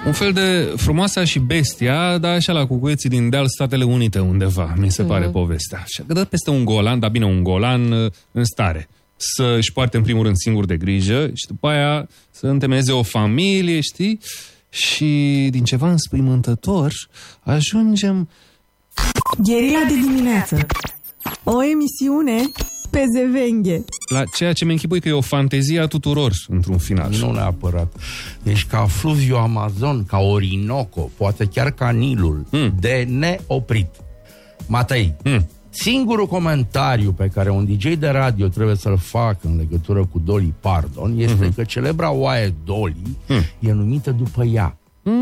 Un fel de Frumoasa și Bestia, dar așa la cucuieții din deal Statele Unite undeva, mi se pare povestea. Și că dă peste un golan, dar bine, un golan în stare. Să-și poarte în primul rând singur de grijă și după aia să întemeieze o familie, știi? Și din ceva înspăimântător ajungem... Gherila de dimineață. O emisiune pe zevenghe. La ceea ce mi-închipui că e o fantezie a tuturor, într-un final. Nu neapărat. Deci ca fluviu Amazon, ca Orinoco, poate chiar ca Nilul, de neoprit. Matei, singurul comentariu pe care un DJ de radio trebuie să-l facă în legătură cu Dolly Parton este că celebra oaie Dolly e numită după ea.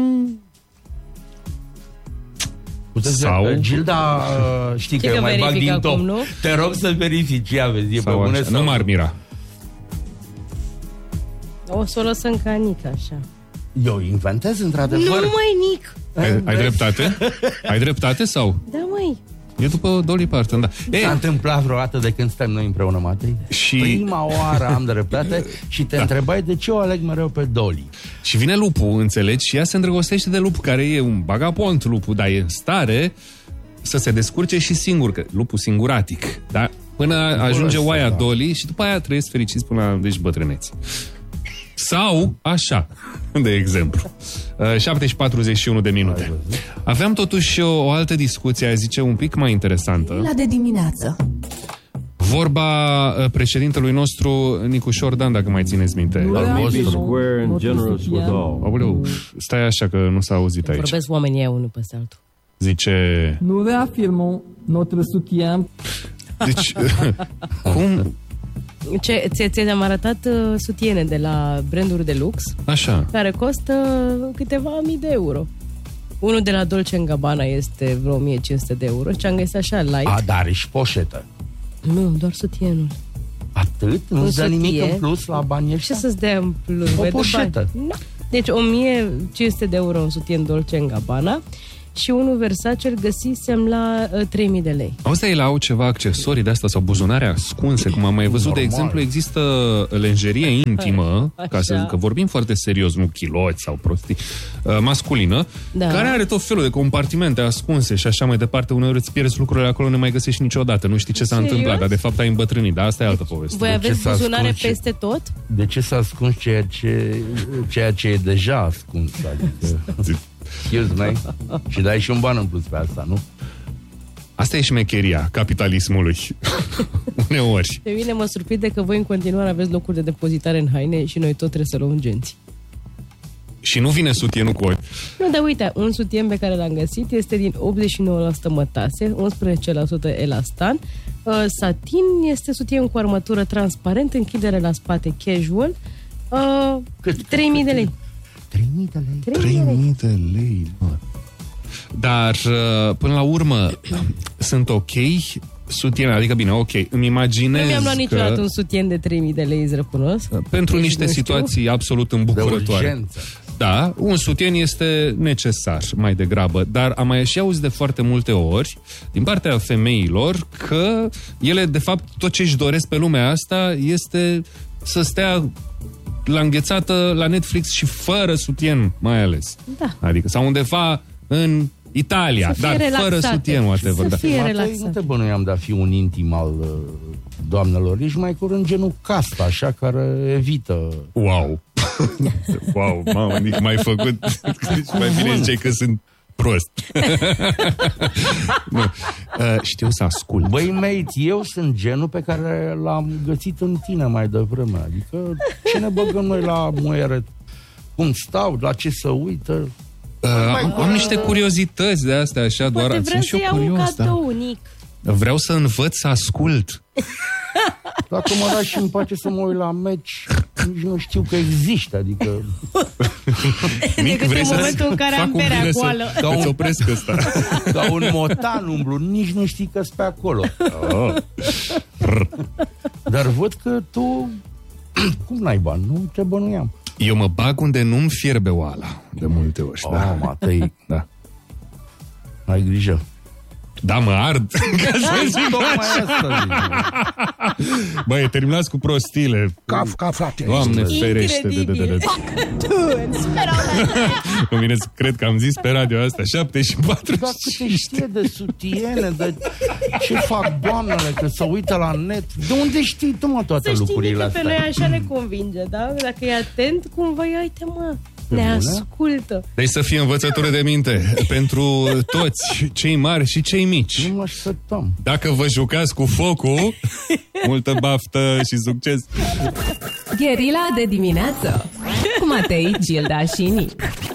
Sau... Gilda, știi că eu mai bag din top. Nu? Te rog să verifici, ia vezi, pe bune sau... Nu m-ar mira. O să o lăsăm ca Nic, așa. Eu inventez într-adevăr. Nu, mai Nic. Ai dreptate? Ai dreptate sau? Da, măi. E după Dolly Parton, da. S-a întâmplat vreodată de când suntem noi împreună, Matei? Și... Prima oară am dreptate și te întrebai de ce o aleg mereu pe Dolly. Și vine lupul, înțelegi? Și ea se îndrăgostește de lup, care e un bagapont, lupul, dar e în stare să se descurce și singur, că lupul singuratic, da? Până ajunge oaia Dolly și după aia trăiesc fericiți până la deci bătrâneți. Sau așa, de exemplu. 7:41 de minute. Aveam totuși o altă discuție, zice, un pic mai interesantă. La de dimineață. Vorba președintelui nostru, Nicușor Dan, dacă mai țineți minte. Aoleu, stai așa că nu s-a auzit aici. Vorbesc oamenii aia unul peste altul. Zice... Nous réaffirmons notre soutien. Deci, cum... Ți-am arătat sutiene de la branduri de lux. Așa. Care costă câteva mii de euro. Unul de la Dolce & Gabbana este vreo 1500 de euro și am găsit așa light. A, dar și poșetă. Nu, doar sutienul. Atât? Nu-ți dă nimic în plus la banii ăștia? Ce să-ți dea în plus? O poșetă. Deci 1500 de euro un sutien Dolce & Gabbana și unul Versace îl găsisem la 3000 de lei. Auzi, ele au ceva accesorii de asta sau buzunare ascunse, cum am mai văzut. Normal. De exemplu, există lenjerie intimă, ca să zic că vorbim foarte serios, nu chiloți sau prostii, masculină, care are tot felul de compartimente ascunse și așa mai departe. Uneori îți pierzi lucrurile acolo, nu mai găsești niciodată, nu știi ce s-a întâmplat, dar de fapt ai îmbătrânit, dar asta e altă poveste. Voi aveți buzunare peste tot? De ce să ascunzi ceea ce e deja ascuns? Adică... Excuse me. Și dai și un ban în plus pe asta, nu? Asta e șmecheria capitalismului. Uneori. Pe mine mă surprinde că voi în continuare aveți locuri de depozitare în haine și noi tot trebuie să luăm genți. Și nu vine sutienul cu ori. Nu, dar uite, un sutien pe care l-am găsit este din 89% mătase, 11% elastan, satin, este sutien cu armătură transparent, închidere la spate casual, 3000 de lei. 3000 de lei? 3000 de lei, mă. Dar, până la urmă, sunt ok sutiene, adică bine, ok, îmi imaginez. Nu mi-am luat niciodată un sutien de 3000 de lei, îți recunosc. Pentru niște situații absolut îmbucurătoare. Da, un sutien este necesar, mai degrabă, dar am mai și auzit de foarte multe ori, din partea femeilor, că ele, de fapt, tot ce își doresc pe lumea asta este să stea la înghețată la Netflix și fără sutien, mai ales. Da. Adică, sau undeva în Italia, dar fără sutien, whatever. Să fie relaxat. Nu te bănuiam de a fi un intim al doamnelor, ești mai curând genul casta, așa, care evită... Wow! Wow, mamă, Nic, m-ai făcut... mai bine ziceai că sunt prost. Știu să ascult. Băi, mate, eu sunt genul pe care l-am găsit în tine mai devreme. Adică, ce ne băgăm noi la muiere? Cum stau, la ce să uită? Am niște curiozități de astea, așa, doar... Poate vreau să iau un cadou, Nic. Vreau să învăț să ascult. Dacă mă lași în pace să mă uit la meci, nici nu știu că există, adică... Nic, vrei în momentul în care am berea goală. Îți opresc ăsta. Ca un motan umblu, nici nu știi că-s pe acolo. Oh. Dar văd că tu... Cum n-ai bani? Nu te bănuiam. Eu mă bag unde nu-mi fierbe oala, de multe ori. Da, Matei. Da. Ai grijă. Da, mă ard. Ca să zic băi, terminați cu prostile. Ca frate. Doamne ferește. Nu vine să cred că am zis pe radio asta 7:45. Dacă te știe de sutiene, de ce fac doamnele, că se uită la net. De unde știi tu, mă, toate lucrurile astea? Să știi că pe noi așa ne convinge, da? Dacă e atent, cumva, uite, mă, ne ascultă. Deci să fie învățătură de minte pentru toți, cei mari și cei mici. Nu mă așteptăm. Dacă vă jucați cu focul, multă baftă și succes! Gherila de dimineață cu Matei, Gilda și Nic.